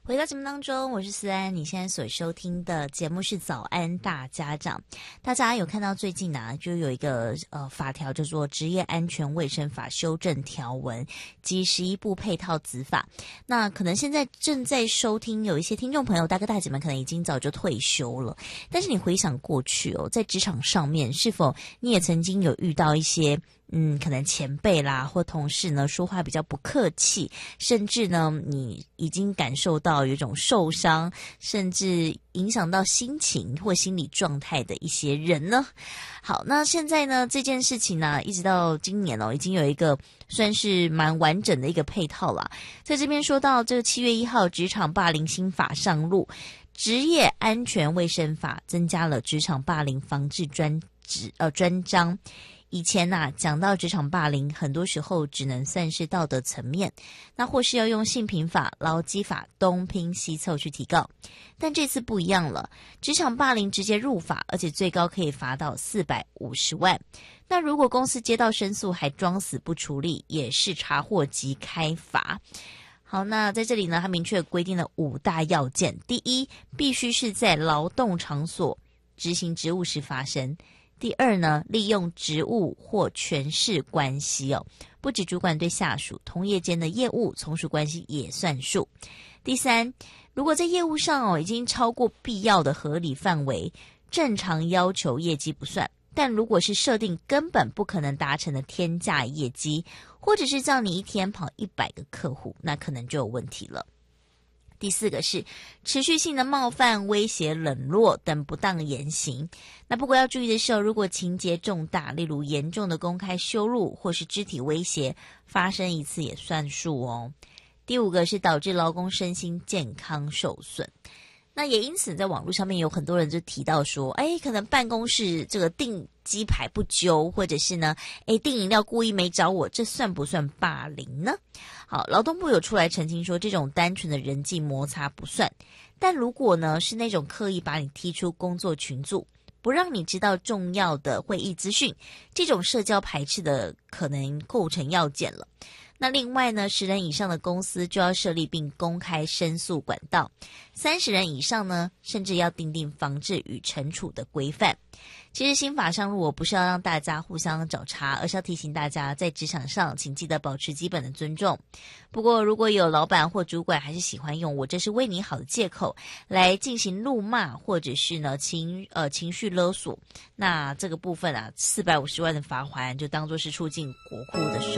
回到节目当中，我是思安，你现在所收听的节目是早安大家长。大家有看到最近就有一个法条叫做职业安全卫生法修正条文及11部配套子法。那可能现在正在收听有一些听众朋友，大哥大姐们可能已经早就退休了，但是你回想过去在职场上面，是否你也曾经有遇到一些可能前辈啦或同事呢说话比较不客气，甚至呢你已经感受到有一种受伤，甚至影响到心情或心理状态的一些人呢？好，那现在呢这件事情呢，一直到今年已经有一个算是蛮完整的一个配套啦。在这边说到这个7月1号职场霸凌新法上路，职业安全卫生法增加了职场霸凌防治专章。以前讲到职场霸凌，很多时候只能算是道德层面，那或是要用性平法、劳基法东拼西凑去提告。但这次不一样了，职场霸凌直接入法，而且最高可以罚到450万。那如果公司接到申诉还装死不处理，也是查获即开罚。好，那在这里呢，它明确规定了5大要件。第一，必须是在劳动场所执行职务时发生。第二呢，利用职务或权势关系不止主管对下属，同业间的业务从属关系也算数。第三，如果在业务上已经超过必要的合理范围，正常要求业绩不算，但如果是设定根本不可能达成的天价业绩，或者是叫你一天跑100个客户，那可能就有问题了。第四个是持续性的冒犯、威胁、冷落等不当言行。那不过要注意的是如果情节重大，例如严重的公开羞辱或是肢体威胁，发生一次也算数第五个是导致劳工身心健康受损。那也因此在网络上面有很多人就提到说，可能办公室这个订鸡排不揪，或者是呢订饮料故意没找我，这算不算霸凌呢？好，劳动部有出来澄清说，这种单纯的人际摩擦不算，但如果呢是那种刻意把你踢出工作群组，不让你知道重要的会议资讯，这种社交排斥的可能构成要件了。那另外呢，10人以上的公司就要设立并公开申诉管道，30人以上呢，甚至要订定防治与惩处的规范。其实新法上路，我不是要让大家互相找茬，而是要提醒大家在职场上请记得保持基本的尊重。不过如果有老板或主管还是喜欢用我这是为你好的借口来进行怒骂，或者是呢情绪勒索，那这个部分450万的罚锾就当作是出境国库的